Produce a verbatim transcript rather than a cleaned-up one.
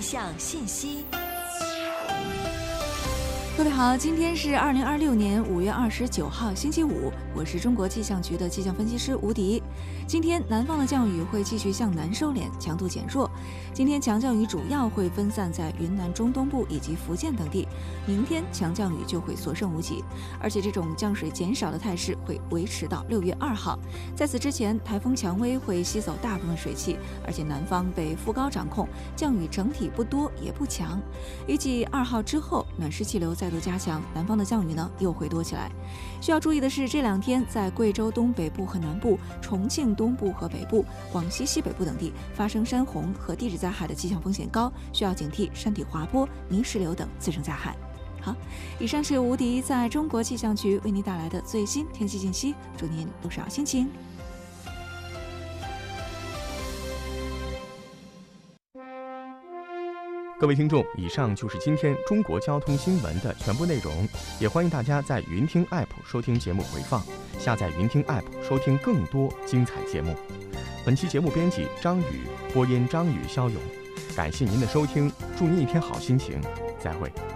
象信息。 各位好，今天是二零二六年五月二十九号星期五，我是中国气象局的气象分析师吴迪。今天南方的降雨会继续向南收敛，强度减弱。今天强降雨主要会分散在云南中东部以及福建等地，明天强降雨就会所剩无几，而且这种降水减少的态势会维持到六月二号。在此之前，台风蔷薇会吸走大部分水汽，而且南方被副高掌控，降雨整体不多也不强。预计二号之后，暖湿气流再度加强，南方的降雨呢又会多起来。需要注意的是，这两天在贵州东北部和南部、重庆东部和北部、广西西北部等地发生山洪和地质灾害的气象风险高，需要警惕山体滑坡、泥石流等自生灾害。好，以上是吴迪在中国气象局为您带来的最新天气信息，祝您路上好心情。 各位听众，以上就是今天中国交通新闻的全部内容，也欢迎大家在云听 App 收听节目回放，下载云听 App 收听更多精彩节目。本期节目编辑张宇，播音张宇、肖勇，感谢您的收听，祝您一天好心情，再会。